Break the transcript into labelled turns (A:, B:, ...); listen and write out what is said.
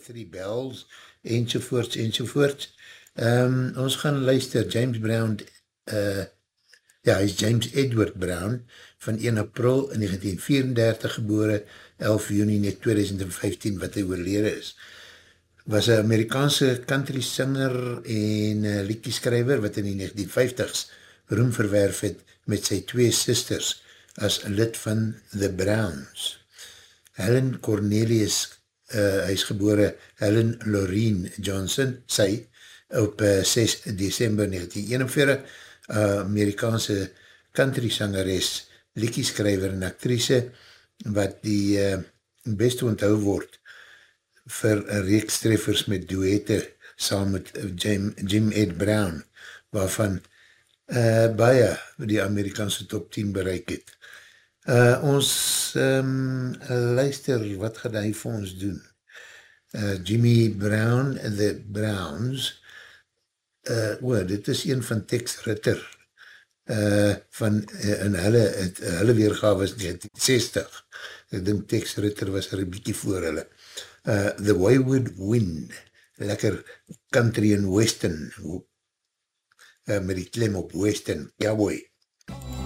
A: Three Bells, ensovoorts. Ons gaan luister, James Brown, hy is James Edward Brown, van 1 April 1934 gebore, 11 juni 2015, wat hy oorlede is. Was een Amerikaanse country singer en liedjeskrywer, wat in die 1950s roem verwerf het met sy twee sisters, as lid van The Browns. Helen Cornelius, hy is gebore Helen Loreen Johnson, sy, op 6 December 1941, Amerikaanse country sangeres, liedjeskrywer en actrice, wat die beste onthou word vir reekstreffers met duette saam met Jim Ed Brown, waarvan baie die Amerikaanse top 10 bereik het. Ons luister, wat gaan hy vir ons doen? Jimmy Brown, The Browns, dit is een van Tex Ritter, en hulle weergawe is 1960. Ek dink Tex Ritter was er een bykie voor hulle. The Wayward Wind, lekker country and western, met die klem op western, ja boy.